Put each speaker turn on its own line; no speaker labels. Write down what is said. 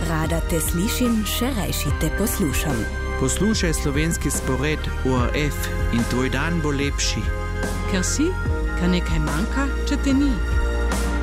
Rada te slišim, še rajši te poslušam.
Poslušaj slovenski spored ORF in tvoj dan bo lepši.
Ker si, kar nekaj manjka, če te ni.